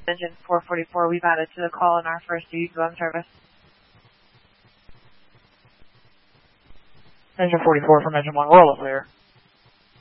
Engine 444, we've added to the call in our first duty phone service. Engine 44 from Engine 1 Royal Affair.